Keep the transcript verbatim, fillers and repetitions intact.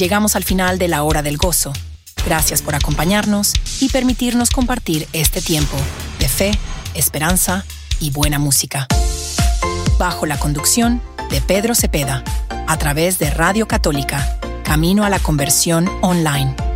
llegamos al final de la hora del gozo. Gracias por acompañarnos y permitirnos compartir este tiempo de fe, esperanza y buena música. Bajo la conducción de Pedro Cepeda, a través de Radio Católica, Camino a la Conversión Online.